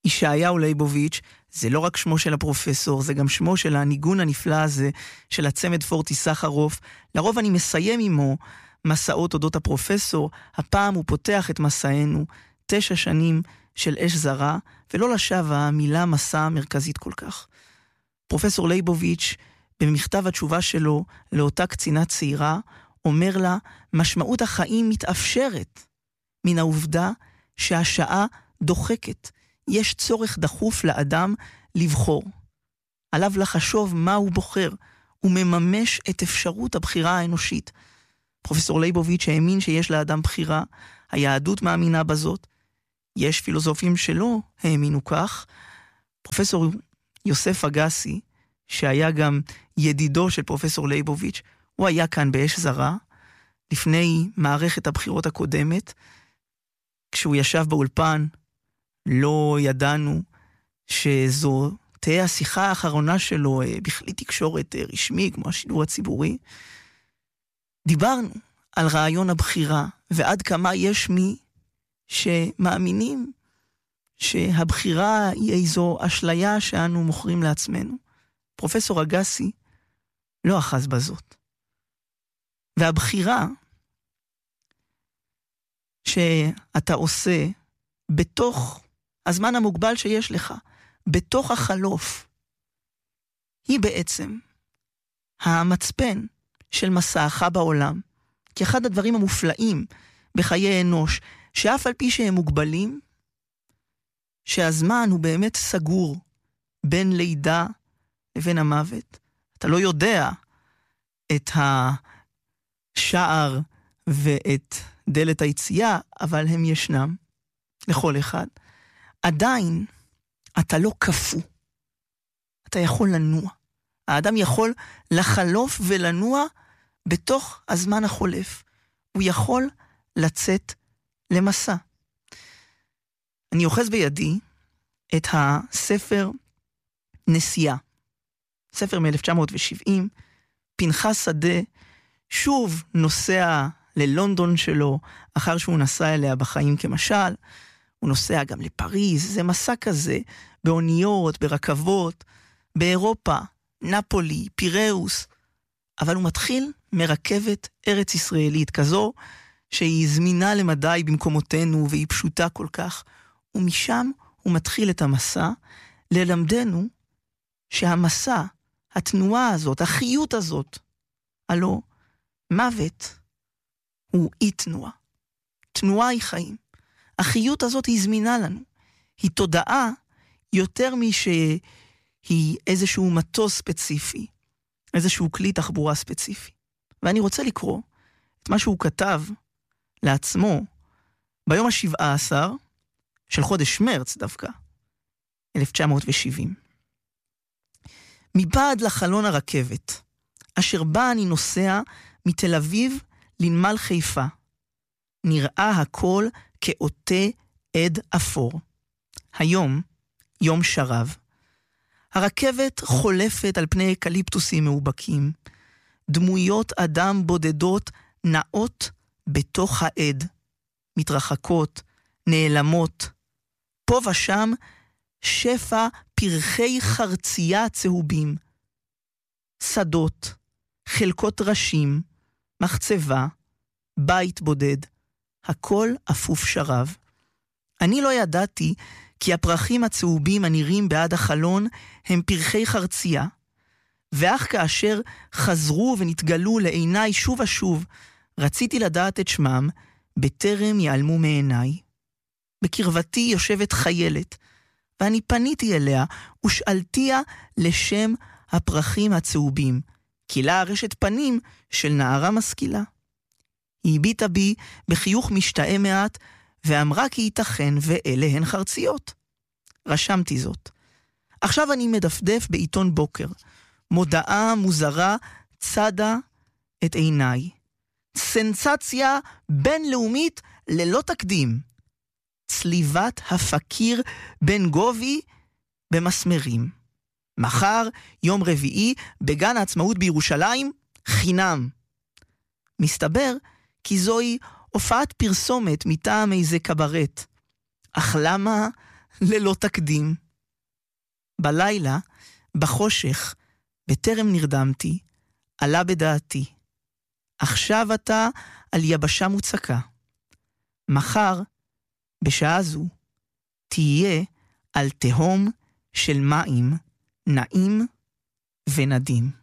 ישעיהו ליבוביץ', זה לא רק שמו של הפרופסור, זה גם שמו של הניגון הנפלא הזה, של הצמד פורטי סחרוף. לרוב אני מסיים עמו מסעות אודות הפרופסור, הפעם הוא פותח את מסענו, 9 שנים של אש זרה, ולא לשווא המילה מסע מרכזית כל כך. פרופסור ליבוביץ', במכתב התשובה שלו לאותה קצינה צעירה, אומר לה, משמעות החיים מתאפשרת מן העובדה שהשעה דוחקת. יש צורך דחוף לאדם לבחור. עליו לחשוב מה הוא בוחר, ומממש את אפשרות הבחירה האנושית. פרופסור ליבוביץ' האמין שיש לאדם בחירה, היהדות מאמינה בזאת, יש פילוסופים שלא האמינו כך. פרופסור יוסף אגסי, שהיה גם ידידו של פרופסור ליבוביץ', הוא היה כאן באש זרה, לפני מערכת הבחירות הקודמת, כשהוא ישב באולפן, לא ידענו שזו תהיה השיחה האחרונה שלו בכלי תקשורת רשמי, כמו השידור הציבורי. דיברנו על רעיון הבחירה, ועד כמה יש מי שמאמינים שהבחירה היא איזו אשליה שאנו מוכרים לעצמנו. פרופסור אגסי לא אחז בזאת. והבחירה שאתה עושה בתוך הזמן המוגבל שיש לך, בתוך החלוף, היא בעצם המצפן של מסעך בעולם. כי אחד הדברים המופלאים בחיי אנוש, שאף על פי שהם מוגבלים, שהזמן הוא באמת סגור בין לידה לבין המוות. אתה לא יודע את השער ואת דלת היציאה, אבל הם ישנם לכל אחד. עדיין אתה לא כפו. אתה יכול לנוע. האדם יכול לחלוף ולנוע בתוך הזמן החולף. הוא יכול לצאת למסע. אני אוחז בידי את הספר נסיעה. ספר מ-1970, פנחס שדה, שוב נוסע ללונדון שלו, אחר שהוא נסע אליה בחיים כמשל, הוא נוסע גם לפריז, זה מסע כזה, באוניות, ברכבות, באירופה, נפולי, פיראוס, אבל הוא מתחיל מרכבת ארץ ישראלית כזו, שהיא זמינה למדי במקומותינו, והיא פשוטה כל כך, ומשם הוא מתחיל את המסע, ללמדנו שהמסע, התנועה הזאת, החיות הזאת, הלא מוות הוא אי תנועה. תנועה היא חיים. החיות הזאת היא זמינה לנו. היא תודעה יותר משהיא איזשהו מטוס ספציפי, איזשהו כלי תחבורה ספציפי. ואני רוצה לקרוא את מה שהוא כתב לעצמו ביום ה-17 של חודש מרץ דווקא, 1970. מבעד לחלון הרכבת, אשר בה אני נוסע מתל אביב לנמל חיפה, נראה הכל כאותה עד אפור. היום, יום שרב. הרכבת חולפת על פני אקליפטוסים מאובקים. דמויות אדם בודדות נעות בתוך העד. מתרחקות, נעלמות. פה ושם שפע פרחי חרצייה צהובים. שדות, חלקות ראשים, מחצבה, בית בודד. הכל אפוף שרב. אני לא ידעתי כי הפרחים הצהובים הנראים בעד החלון הם פרחי חרצייה, ואך כאשר חזרו ונתגלו לעיניי שוב ושוב, רציתי לדעת את שמם, בטרם ייעלמו מעיניי. בקרבתי יושבת חיילת, ואני פניתי אליה ושאלתיה לשם הפרחים הצהובים, כי לה רשת פנים של נערה משכילה. היא הביטה בי בחיוך משתאה מעט, ואמרה כי ייתכן ואלה הן חרציות. רשמתי זאת. עכשיו אני מדפדף בעיתון בוקר. מודעה מוזרה צדה את עיניי. סנסציה בינלאומית ללא תקדים. צליבת הפקיר בן גובי במסמרים. מחר, יום רביעי, בגן העצמאות בירושלים, חינם. מסתבר כי זוהי הופעת פרסומת מטעם איזה קברט. אך למה ללא תקדים. בלילה, בחושך, בטרם נרדמתי, עלה בדעתי. עכשיו אתה על יבשה מוצקה. מחר, בשעה זו, תהיה על תהום של מים נעים ונדים.